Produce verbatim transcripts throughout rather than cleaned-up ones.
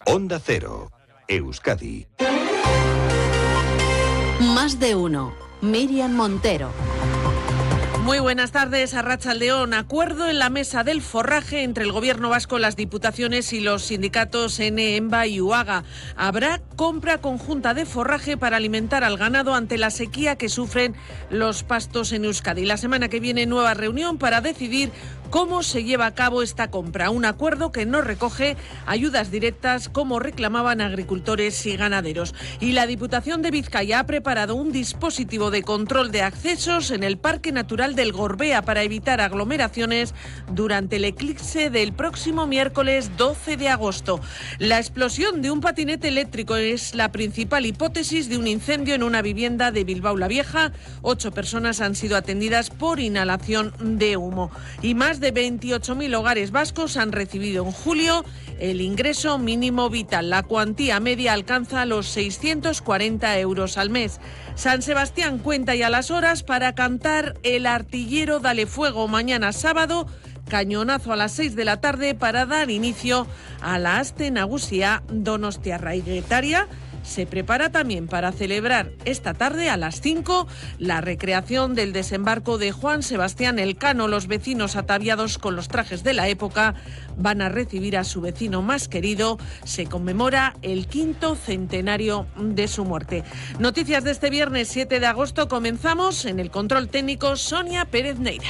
Onda Cero, Euskadi. Más de uno. Miriam Montero. Muy buenas tardes, Arratsaldeón. Acuerdo en la mesa del forraje entre el Gobierno vasco, las diputaciones y los sindicatos Ene, Enba y Uaga. Habrá compra conjunta de forraje para alimentar al ganado ante la sequía que sufren los pastos en Euskadi. La semana que viene, nueva reunión para decidir cómo se lleva a cabo esta compra. Un acuerdo que no recoge ayudas directas como reclamaban agricultores y ganaderos. Y la Diputación de Vizcaya ha preparado un dispositivo de control de accesos en el Parque Natural del Gorbea para evitar aglomeraciones durante el eclipse del próximo miércoles doce de agosto. La explosión de un patinete eléctrico es la principal hipótesis de un incendio en una vivienda de Bilbao la Vieja. Ocho personas han sido atendidas por inhalación de humo. Y más de veintiocho mil hogares vascos han recibido en julio el ingreso mínimo vital. La cuantía media alcanza los seiscientos cuarenta euros al mes. San Sebastián cuenta ya las horas para cantar El Artillero Dale Fuego mañana sábado. Cañonazo a las seis de la tarde para dar inicio a la Aste Nagusia Donostiarra. Y Getaria se prepara también para celebrar esta tarde a las cinco la recreación del desembarco de Juan Sebastián Elcano. Los vecinos, ataviados con los trajes de la época, van a recibir a su vecino más querido. Se conmemora el quinto centenario de su muerte. Noticias de este viernes siete de agosto. Comenzamos. En el control técnico, Sonia Pérez Neira.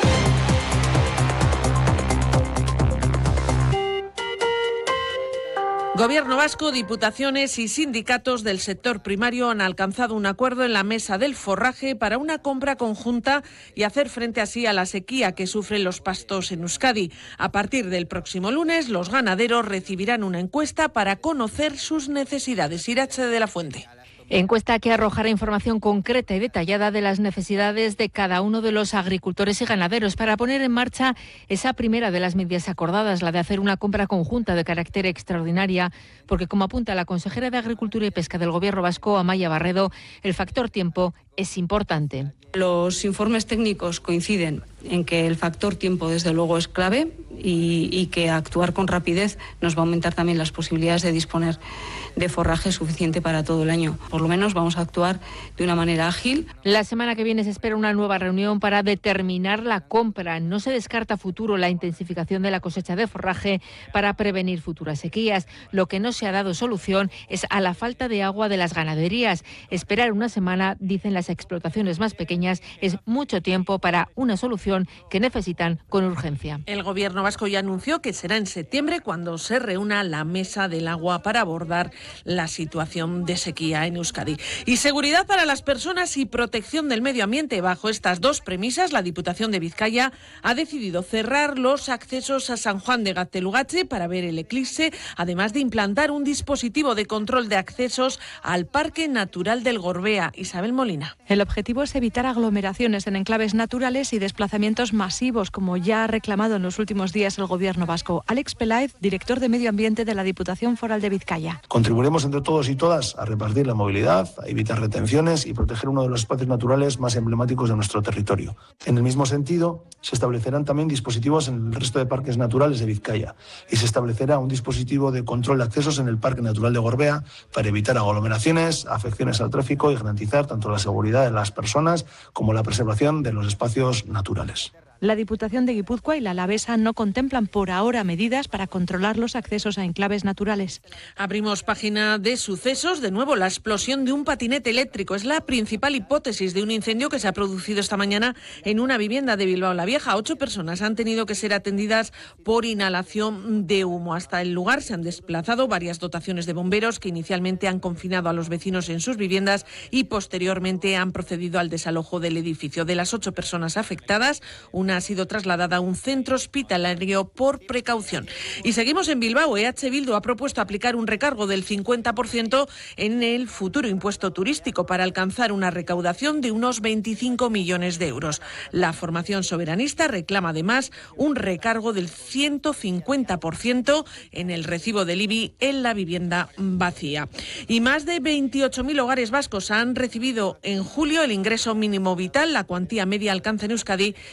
Gobierno vasco, diputaciones y sindicatos del sector primario han alcanzado un acuerdo en la mesa del forraje para una compra conjunta y hacer frente así a la sequía que sufren los pastos en Euskadi. A partir del próximo lunes, los ganaderos recibirán una encuesta para conocer sus necesidades. Irache de la Fuente. Encuesta que arrojará información concreta y detallada de las necesidades de cada uno de los agricultores y ganaderos para poner en marcha esa primera de las medidas acordadas, la de hacer una compra conjunta de carácter extraordinaria, porque como apunta la consejera de Agricultura y Pesca del Gobierno vasco, Amaia Barredo, el factor tiempo es importante. Los informes técnicos coinciden en que el factor tiempo desde luego es clave y, y que actuar con rapidez nos va a aumentar también las posibilidades de disponer de forraje suficiente para todo el año. Por lo menos vamos a actuar de una manera ágil. La semana que viene se espera una nueva reunión para determinar la compra. No se descarta a futuro la intensificación de la cosecha de forraje para prevenir futuras sequías. Lo que no se ha dado solución es a la falta de agua de las ganaderías. Esperar una semana, dicen las explotaciones más pequeñas, es mucho tiempo para una solución que necesitan con urgencia. El Gobierno vasco ya anunció que será en septiembre cuando se reúna la mesa del agua para abordar la situación de sequía en Euskadi. Y seguridad para las personas y protección del medio ambiente. Bajo estas dos premisas, la Diputación de Vizcaya ha decidido cerrar los accesos a San Juan de Gaztelugatxe para ver el eclipse, además de implantar un dispositivo de control de accesos al Parque Natural del Gorbea. Isabel Molina. El objetivo es evitar aglomeraciones en enclaves naturales y desplazamientos masivos, como ya ha reclamado en los últimos días el Gobierno vasco. Alex Peláez, director de Medio Ambiente de la Diputación Foral de Vizcaya. Contribuiremos entre todos y todas a repartir la movilidad, a evitar retenciones y proteger uno de los espacios naturales más emblemáticos de nuestro territorio. En el mismo sentido, se establecerán también dispositivos en el resto de parques naturales de Vizcaya y se establecerá un dispositivo de control de accesos en el Parque Natural de Gorbea para evitar aglomeraciones, afecciones al tráfico y garantizar tanto la seguridad de las personas como la preservación de los espacios naturales. La Diputación de Guipúzcoa y la Alavesa no contemplan por ahora medidas para controlar los accesos a enclaves naturales. Abrimos página de sucesos. De nuevo, la explosión de un patinete eléctrico es la principal hipótesis de un incendio que se ha producido esta mañana en una vivienda de Bilbao la Vieja. Ocho personas han tenido que ser atendidas por inhalación de humo. Hasta el lugar se han desplazado varias dotaciones de bomberos que inicialmente han confinado a los vecinos en sus viviendas y posteriormente han procedido al desalojo del edificio. De las ocho personas afectadas, una ha sido trasladada a un centro hospitalario por precaución. Y seguimos en Bilbao. E H Bildu ha propuesto aplicar un recargo del cincuenta por ciento en el futuro impuesto turístico para alcanzar una recaudación de unos veinticinco millones de euros. La formación soberanista reclama además un recargo del ciento cincuenta por ciento en el recibo del I B I en la vivienda vacía. Y más de veintiocho mil hogares vascos han recibido en julio el ingreso mínimo vital. La cuantía media alcanza en Euskadi los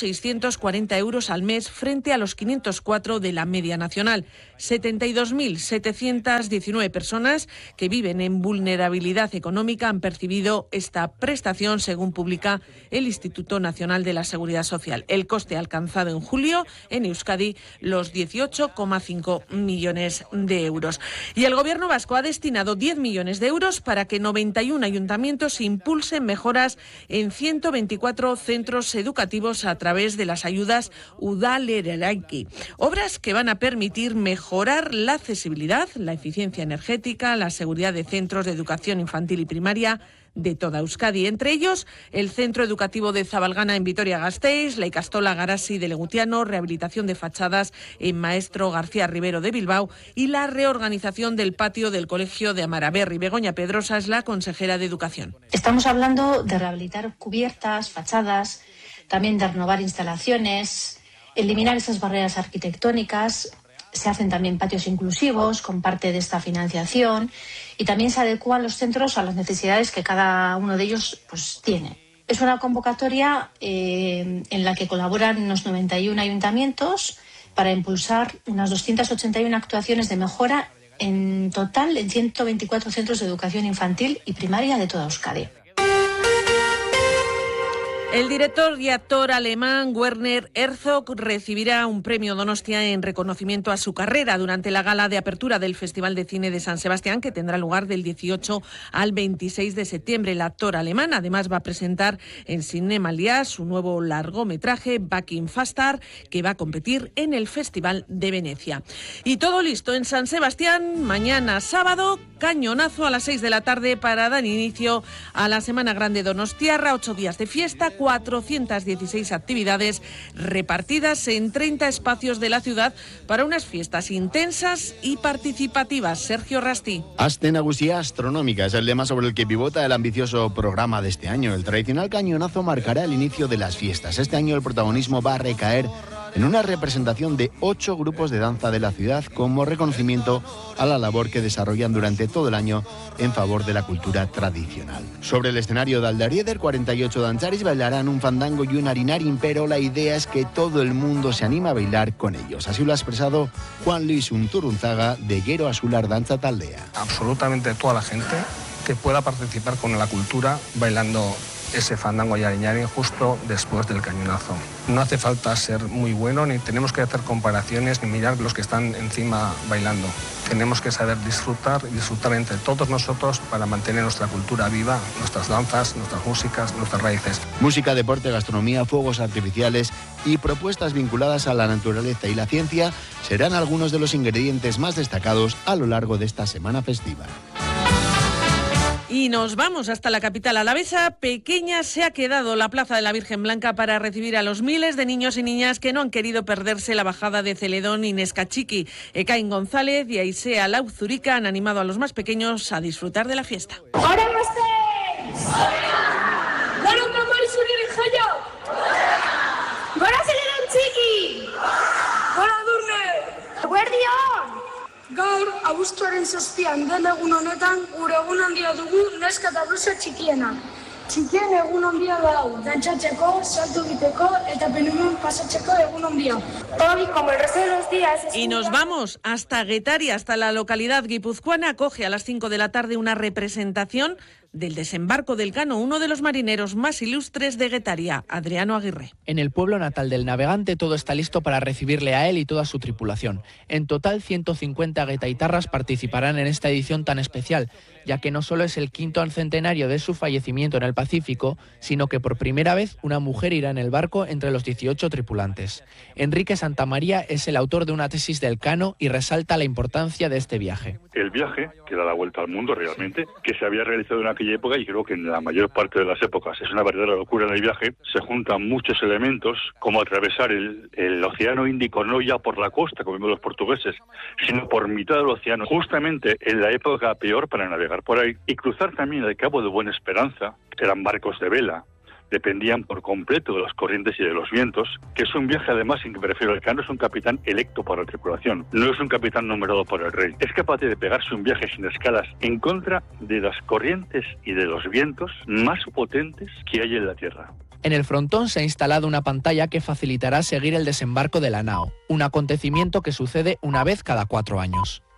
seiscientos cuarenta euros al mes frente a los quinientos cuatro de la media nacional. setenta y dos mil setecientas diecinueve personas que viven en vulnerabilidad económica han percibido esta prestación, según publica el Instituto Nacional de la Seguridad Social. El coste alcanzado en julio en Euskadi los dieciocho coma cinco millones de euros. Y el Gobierno vasco ha destinado diez millones de euros para que noventa y uno ayuntamientos impulsen mejoras en ciento veinticuatro centros educativos a través de las ayudas Udaleraiki. Obras que van a permitir mejorar la accesibilidad, la eficiencia energética, la seguridad de centros de educación infantil y primaria de toda Euskadi. Entre ellos, el Centro Educativo de Zabalgana en Vitoria-Gasteiz, la Ikastola Garasi de Legutiano, rehabilitación de fachadas en Maestro García Rivero de Bilbao y la reorganización del patio del Colegio de Amaraberri. Begoña Pedrosa es la consejera de Educación. Estamos hablando de rehabilitar cubiertas, fachadas, también de renovar instalaciones, eliminar esas barreras arquitectónicas. Se hacen también patios inclusivos con parte de esta financiación y también se adecúan los centros a las necesidades que cada uno de ellos pues, tiene. Es una convocatoria eh, en la que colaboran unos noventa y uno ayuntamientos para impulsar unas doscientas ochenta y una actuaciones de mejora en total en ciento veinticuatro centros de educación infantil y primaria de toda Euskadi. El director y actor alemán Werner Herzog recibirá un premio Donostia en reconocimiento a su carrera durante la gala de apertura del Festival de Cine de San Sebastián, que tendrá lugar del dieciocho al veintiséis de septiembre. El actor alemán además va a presentar en Cinema Lias su nuevo largometraje Back in Faster, que va a competir en el Festival de Venecia. Y todo listo en San Sebastián. Mañana sábado, cañonazo a las seis de la tarde para dar inicio a la Semana Grande Donostiarra. Ocho días de fiesta, cuatrocientas dieciséis actividades repartidas en treinta espacios de la ciudad para unas fiestas intensas y participativas. Sergio Rasti. Aste Nagusia Astronómica es el lema sobre el que pivota el ambicioso programa de este año. El tradicional cañonazo marcará el inicio de las fiestas. Este año el protagonismo va a recaer en una representación de ocho grupos de danza de la ciudad como reconocimiento a la labor que desarrollan durante todo el año en favor de la cultura tradicional. Sobre el escenario de Aldarieder, cuarenta y ocho danzaris bailarán un fandango y un harinarín, pero la idea es que todo el mundo se anime a bailar con ellos. Así lo ha expresado Juan Luis Unturunzaga de Gero Azular Danza Taldea. Absolutamente toda la gente que pueda participar con la cultura bailando ese fandango y harinarín justo después del cañonazo. No hace falta ser muy bueno, ni tenemos que hacer comparaciones, ni mirar los que están encima bailando. Tenemos que saber disfrutar y disfrutar entre todos nosotros para mantener nuestra cultura viva, nuestras danzas, nuestras músicas, nuestras raíces. Música, deporte, gastronomía, fuegos artificiales y propuestas vinculadas a la naturaleza y la ciencia serán algunos de los ingredientes más destacados a lo largo de esta semana festiva. Y nos vamos hasta la capital alavesa. Pequeña se ha quedado la Plaza de la Virgen Blanca para recibir a los miles de niños y niñas que no han querido perderse la bajada de Celedón y Nescachiqui. Ekain González y Aisea Lauzurica han animado a los más pequeños a disfrutar de la fiesta. ¡Ahora más! ¡Gora mamari zure jaio! ¡Gora Celedón txiki! ¡Gora Durne! ¡Guardión! Gaur, abuztuaren zazpian den egun honetan, gure egun handia dugu neska eta blusa txikiena. Txikien egun handia da hau, dantzatzeko, salto egiteko eta penumen pasatzeko egun handia. Hoy, como el resto de los días... Y nos vamos hasta Getaria, hasta la localidad guipuzcoana. Acoge a las cinco de la tarde una representación del desembarco del Cano, uno de los marineros más ilustres de Getaria, Adriano Aguirre. En el pueblo natal del navegante todo está listo para recibirle a él y toda su tripulación. En total, ciento cincuenta guetaitarras participarán en esta edición tan especial, ya que no solo es el quinto centenario de su fallecimiento en el Pacífico, sino que por primera vez una mujer irá en el barco entre los dieciocho tripulantes. Enrique Santamaría es el autor de una tesis del Cano y resalta la importancia de este viaje. El viaje, que da la vuelta al mundo realmente, que se había realizado en aquella época y creo que en la mayor parte de las épocas es una verdadera locura en el viaje, se juntan muchos elementos como atravesar el, el océano Índico no ya por la costa como los portugueses, sino por mitad del océano, justamente en la época peor para navegar por ahí, y cruzar también el Cabo de Buena Esperanza, que eran barcos de vela, dependían por completo de las corrientes y de los vientos, que es un viaje además en que me refiero, el Cano es un capitán electo para la tripulación, no es un capitán nombrado por el rey, es capaz de pegarse un viaje sin escalas en contra de las corrientes y de los vientos más potentes que hay en la tierra. En el frontón se ha instalado una pantalla que facilitará seguir el desembarco de la nao, un acontecimiento que sucede una vez cada cuatro años.